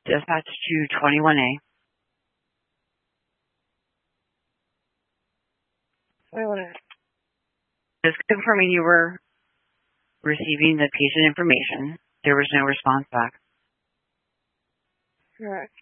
Dispatch to 21A. 21A. Just confirming you were receiving the patient information. There was no response back. Correct.